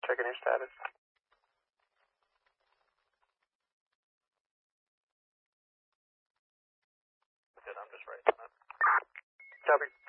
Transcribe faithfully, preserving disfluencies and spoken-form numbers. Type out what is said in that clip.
Checking your status. Good, I'm just writing that. Copy.